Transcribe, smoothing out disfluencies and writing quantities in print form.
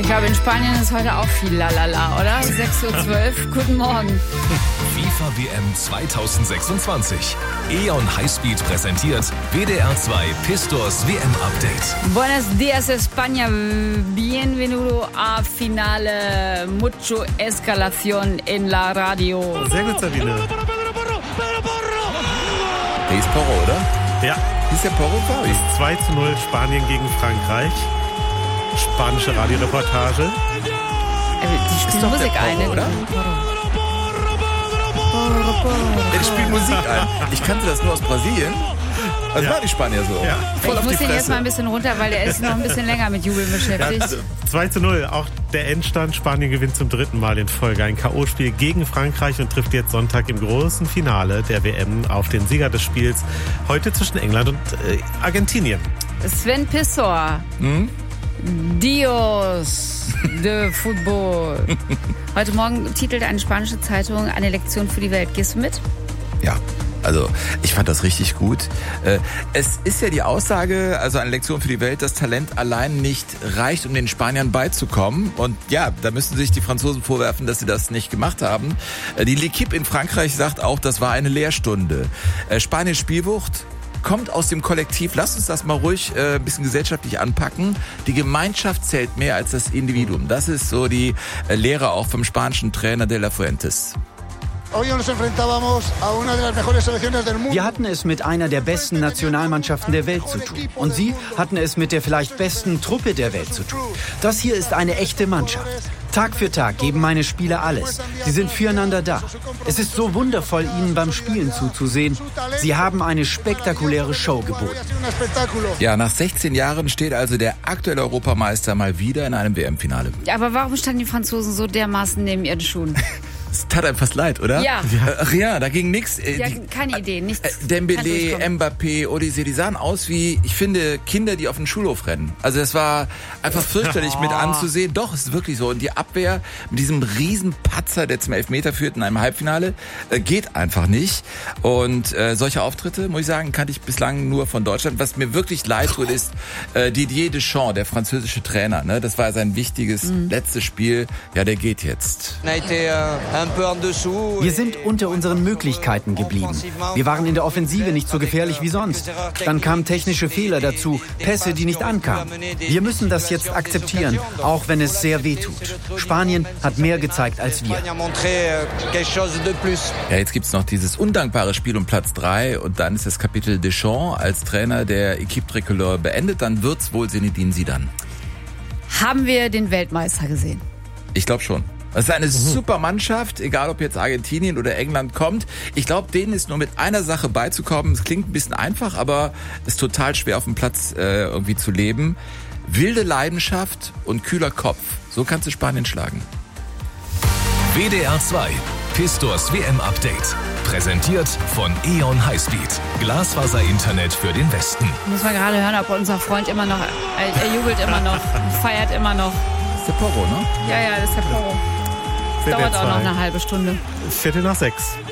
Ich glaube, in Spanien ist heute auch viel Lalala, oder? 6:12 Uhr. Guten Morgen. FIFA WM 2026. E.ON Highspeed präsentiert WDR 2 Pistors WM Update. Buenos días, España. Bienvenido a finale. Mucho escalación en la radio. Sehr gut, Sabine. Der ist Porro, oder? Ja. Ist der Porro, Fabi? 2:0 Spanien gegen Frankreich. Spanische Radioreportage. Die spielt Musik ein, oder? Der spielt Musik ein. Ich kannte das nur aus Brasilien. Also war die Spanier so. Ja. Voll Ich auf muss die ihn jetzt Fresse. mal ein bisschen runter, weil der ist noch ein bisschen länger mit Jubeln beschäftigt. 2:0, auch der Endstand. Spanien gewinnt zum 3. Mal in Folge ein K.O.-Spiel gegen Frankreich und trifft jetzt Sonntag im großen Finale der WM auf den Sieger des Spiels. Heute zwischen England und Argentinien. Sven Pissor. Dios de Football. Heute Morgen titelt eine spanische Zeitung eine Lektion für die Welt. Gehst du mit? Ja, also ich fand das richtig gut. Es ist ja die Aussage, also eine Lektion für die Welt, dass Talent allein nicht reicht, um den Spaniern beizukommen. Und ja, da müssen sich die Franzosen vorwerfen, dass sie das nicht gemacht haben. Die L'Équipe in Frankreich sagt auch, das war eine Lehrstunde. Spaniens Spielwucht kommt aus dem Kollektiv. Lasst uns das mal ruhig ein bisschen gesellschaftlich anpacken. Die Gemeinschaft zählt mehr als das Individuum. Das ist so die Lehre auch vom spanischen Trainer De La Fuentes. Wir hatten es mit einer der besten Nationalmannschaften der Welt zu tun. Und Sie hatten es mit der vielleicht besten Truppe der Welt zu tun. Das hier ist eine echte Mannschaft. Tag für Tag geben meine Spieler alles. Sie sind füreinander da. Es ist so wundervoll, ihnen beim Spielen zuzusehen. Sie haben eine spektakuläre Show geboten. Ja, nach 16 Jahren steht also der aktuelle Europameister mal wieder in einem WM-Finale. Aber warum standen die Franzosen so dermaßen neben ihren Schuhen? Es tat einem fast leid, oder? Ja. Ach ja, da ging nichts. Ja, keine Idee, nichts. Dembélé, Mbappé, Olise, die sahen aus wie, ich finde, Kinder, die auf den Schulhof rennen. Also es war einfach fürchterlich mit anzusehen. Doch, es ist wirklich so. Und die Abwehr mit diesem riesen Patzer, der zum Elfmeter führt in einem Halbfinale, geht einfach nicht. Und solche Auftritte, muss ich sagen, kannte ich bislang nur von Deutschland. Was mir wirklich leid tut, ist Didier Deschamps, der französische Trainer. Ne? Das war sein wichtiges letztes Spiel. Ja, der geht jetzt. Wir sind unter unseren Möglichkeiten geblieben. Wir waren in der Offensive nicht so gefährlich wie sonst. Dann kamen technische Fehler dazu, Pässe, die nicht ankamen. Wir müssen das jetzt akzeptieren, auch wenn es sehr weh tut. Spanien hat mehr gezeigt als wir. Ja, jetzt gibt's noch dieses undankbare Spiel um Platz 3 und dann ist das Kapitel Deschamps als Trainer der Équipe Tricolore beendet. Dann wird's wohl Zinedine Zidane. Haben wir den Weltmeister gesehen? Ich glaube schon. Das ist eine super Mannschaft, egal ob jetzt Argentinien oder England kommt. Ich glaube, denen ist nur mit einer Sache beizukommen. Es klingt ein bisschen einfach, aber es ist total schwer auf dem Platz irgendwie zu leben. Wilde Leidenschaft und kühler Kopf. So kannst du Spanien schlagen. WDR 2 Pistors WM Update. Präsentiert von E.ON Highspeed. Glasfaser-Internet für den Westen. Muss man gerade hören, ob unser Freund immer noch, er jubelt immer noch, feiert immer noch. Das ist der Porro, ne? Ja, das ist der Porro. Dauert auch noch eine halbe Stunde. 5:45.